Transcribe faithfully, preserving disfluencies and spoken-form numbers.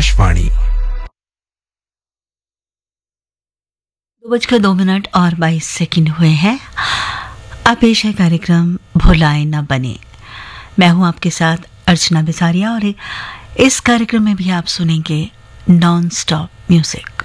आकाशवाणी। दो बजकर दो मिनट और बाईस सेकंड हुए हैं। अब पेश है कार्यक्रम भुलाए न बने। मैं हूं आपके साथ अर्चना बिसारिया और इस कार्यक्रम में भी आप सुनेंगे नॉन स्टॉप म्यूजिक।